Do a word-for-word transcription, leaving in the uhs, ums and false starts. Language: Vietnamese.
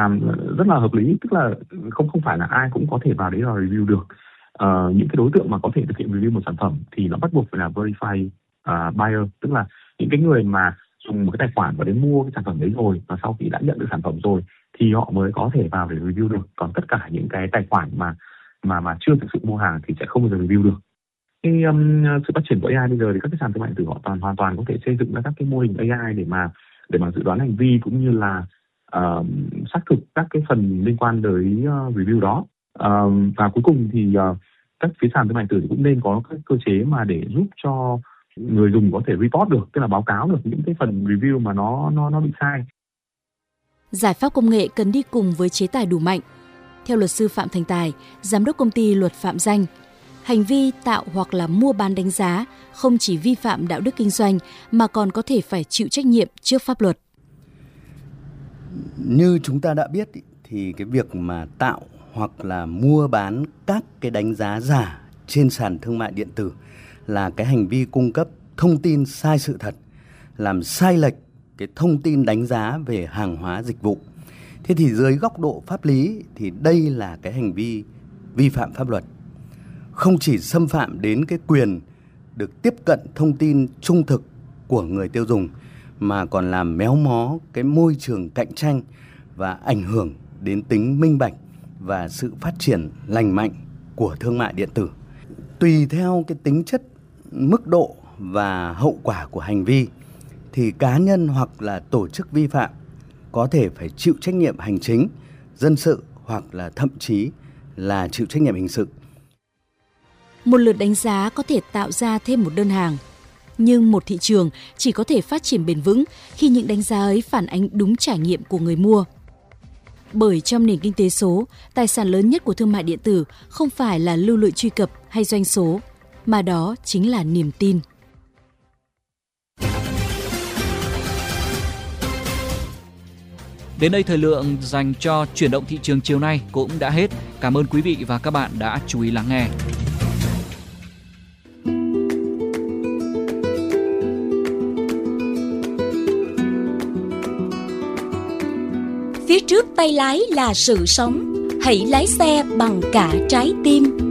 làm rất là hợp lý, tức là không không phải là ai cũng có thể vào đấy và review được. Uh, những cái đối tượng mà có thể thực hiện review một sản phẩm thì nó bắt buộc phải là verified uh, buyer, tức là những cái người mà dùng một cái tài khoản và đến mua cái sản phẩm đấy rồi, và sau khi đã nhận được sản phẩm rồi thì họ mới có thể vào để review được. Còn tất cả những cái tài khoản mà mà mà chưa thực sự mua hàng thì sẽ không bao giờ review được. Cái um, sự phát triển của a i bây giờ thì các cái sàn thương mại điện tử họ toàn hoàn toàn có thể xây dựng ra các cái mô hình a i để mà để mà dự đoán hành vi cũng như là uh, xác thực các cái phần liên quan tới uh, review đó. Uh, và cuối cùng thì uh, các phía sàn thương mại điện tử cũng nên có các cơ chế mà để giúp cho người dùng có thể report được, tức là báo cáo được những cái phần review mà nó nó nó bị sai. Giải pháp công nghệ cần đi cùng với chế tài đủ mạnh. Theo luật sư Phạm Thành Tài, giám đốc công ty Luật Phạm Danh, hành vi tạo hoặc là mua bán đánh giá không chỉ vi phạm đạo đức kinh doanh mà còn có thể phải chịu trách nhiệm trước pháp luật. Như chúng ta đã biết thì cái việc mà tạo hoặc là mua bán các cái đánh giá giả trên sàn thương mại điện tử là cái hành vi cung cấp thông tin sai sự thật, làm sai lệch cái thông tin đánh giá về hàng hóa dịch vụ. Thế thì dưới góc độ pháp lý thì đây là cái hành vi vi phạm pháp luật. Không chỉ xâm phạm đến cái quyền được tiếp cận thông tin trung thực của người tiêu dùng mà còn làm méo mó cái môi trường cạnh tranh và ảnh hưởng đến tính minh bạch và sự phát triển lành mạnh của thương mại điện tử. Tùy theo cái tính chất, mức độ và hậu quả của hành vi thì cá nhân hoặc là tổ chức vi phạm có thể phải chịu trách nhiệm hành chính, dân sự hoặc là thậm chí là chịu trách nhiệm hình sự. Một lượt đánh giá có thể tạo ra thêm một đơn hàng, nhưng một thị trường chỉ có thể phát triển bền vững khi những đánh giá ấy phản ánh đúng trải nghiệm của người mua. Bởi trong nền kinh tế số, tài sản lớn nhất của thương mại điện tử không phải là lưu lượng truy cập hay doanh số, mà đó chính là niềm tin. Đến đây thời lượng dành cho chuyển động thị trường chiều nay cũng đã hết. Cảm ơn quý vị và các bạn đã chú ý lắng nghe. Phía trước tay lái là sự sống, hãy lái xe bằng cả trái tim.